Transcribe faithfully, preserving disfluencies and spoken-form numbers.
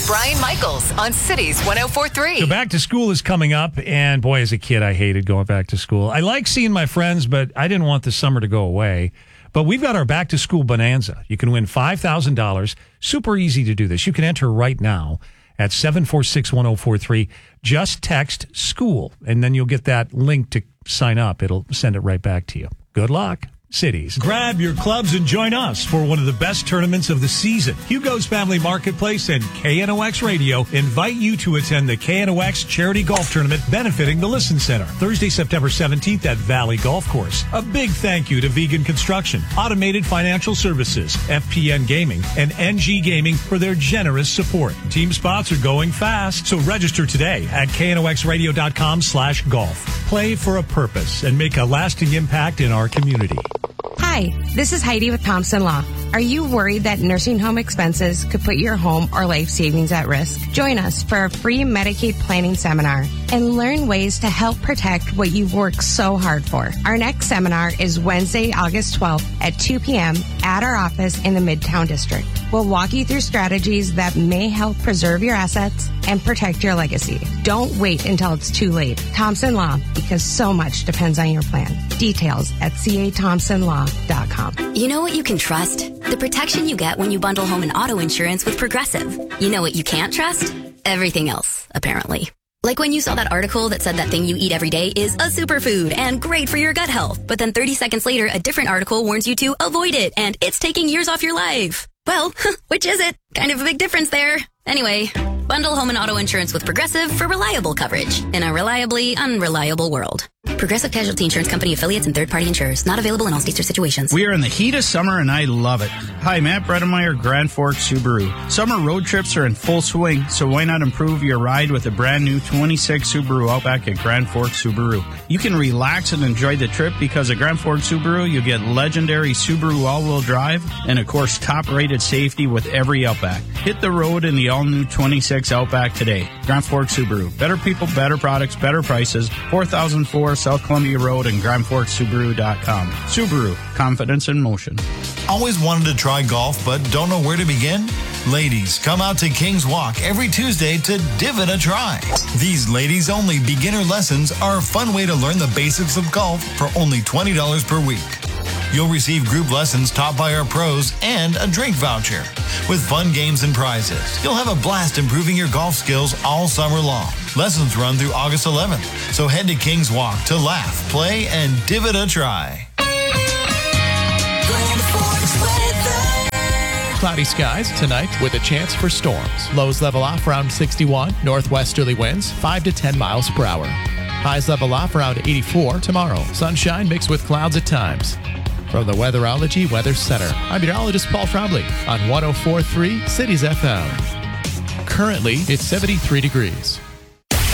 Brian Michaels on Cities one oh four point three. So back to school is coming up, and boy, as a kid, I hated going back to school. I like seeing my friends, but I didn't want the summer to go away. But we've got our back to school bonanza. You can win five thousand dollars. Super easy to do this. You can enter right now at seven four six, one oh four three. Just text school, and then you'll get that link to sign up. It'll send it right back to you. Good luck. Cities. Grab your clubs and join us for one of the best tournaments of the season. Hugo's Family Marketplace and K N O X Radio invite you to attend the K N O X Charity Golf Tournament benefiting the Listen Center, Thursday, September seventeenth at Valley Golf Course. A big thank you to Vegan Construction, Automated Financial Services, F P N Gaming, and N G Gaming for their generous support. Team spots are going fast, so register today at knoxradio.com slash golf. Play for a purpose and make a lasting impact in our community. Hi, this is Heidi with Thompson Law. Are you worried that nursing home expenses could put your home or life savings at risk? Join us for a free Medicaid planning seminar and learn ways to help protect what you've worked so hard for. Our next seminar is Wednesday, August twelfth at two p.m. at our office in the Midtown District. We'll walk you through strategies that may help preserve your assets and protect your legacy. Don't wait until it's too late. Thompson Law, because so much depends on your plan. Details at c a thompson law dot com. You know what you can trust? The protection you get when you bundle home and auto insurance with Progressive. You know what you can't trust? Everything else, apparently. Like when you saw that article that said that thing you eat every day is a superfood and great for your gut health. But then thirty seconds later, a different article warns you to avoid it and it's taking years off your life. Well, which is it? Kind of a big difference there. Anyway, bundle home and auto insurance with Progressive for reliable coverage in a reliably unreliable world. Progressive Casualty Insurance Company affiliates and third-party insurers. Not available in all states or situations. We are in the heat of summer, and I love it. Hi, Matt Bredemeyer, Grand Forks Subaru. Summer road trips are in full swing, so why not improve your ride with a brand new twenty-six Subaru Outback at Grand Forks Subaru? You can relax and enjoy the trip because at Grand Forks Subaru, you get legendary Subaru all-wheel drive and, of course, top-rated safety with every Outback. Hit the road in the all-new twenty-six Outback today. Grand Forks Subaru. Better people, better products, better prices. four thousand four South Columbia Road and grand forks subaru dot com. Subaru. Confidence in motion. Always wanted to try golf but don't know where to begin? Ladies, come out to King's Walk every Tuesday to give it a try. These ladies-only beginner lessons are a fun way to learn the basics of golf for only twenty dollars per week. You'll receive group lessons taught by our pros and a drink voucher. With fun games and prizes, you'll have a blast improving your golf skills all summer long. Lessons run through August eleventh, so head to King's Walk to laugh, play, and give it a try. Cloudy skies tonight with a chance for storms. Lows level off around sixty-one. Northwesterly winds five to ten miles per hour. Highs level off around eighty-four tomorrow. Sunshine mixed with clouds at times. From the Weatherology Weather Center, I'm meteorologist Paul Trombley on one oh four point three Cities F M. Currently, it's seventy-three degrees.